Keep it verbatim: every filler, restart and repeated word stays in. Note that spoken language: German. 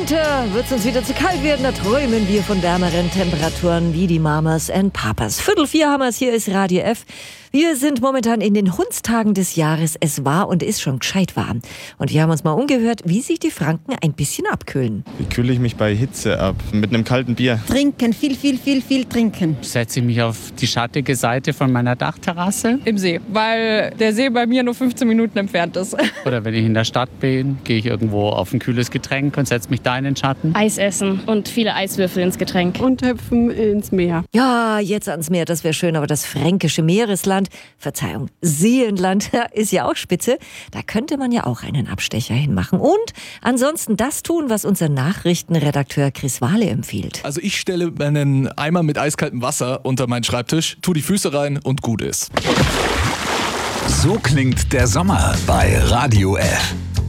Winter wird es uns wieder zu kalt werden. Da träumen wir von wärmeren Temperaturen wie die Mamas and Papas. Viertel vier haben wir es, hier ist Radio F. Wir sind momentan in den Hundstagen des Jahres. Es war und ist schon gescheit warm. Und wir haben uns mal umgehört, wie sich die Franken ein bisschen abkühlen. Wie kühle ich mich bei Hitze ab? Mit einem kalten Bier. Trinken, viel, viel, viel, viel trinken. Setze ich mich auf die schattige Seite von meiner Dachterrasse. Im See, weil der See bei mir nur fünfzehn Minuten entfernt ist. Oder wenn ich in der Stadt bin, gehe ich irgendwo auf ein kühles Getränk und setze mich da in den Schatten. Eis essen und viele Eiswürfel ins Getränk. Und hüpfen ins Meer. Ja, jetzt ans Meer, das wäre schön, aber das fränkische Meeresland, Verzeihung, Seenland, ist ja auch spitze. Da könnte man ja auch einen Abstecher hinmachen. Und ansonsten das tun, was unser Nachrichtenredakteur Chris Wahle empfiehlt. Also ich stelle einen Eimer mit eiskaltem Wasser unter meinen Schreibtisch, tu die Füße rein und gut ist. So klingt der Sommer bei Radio F.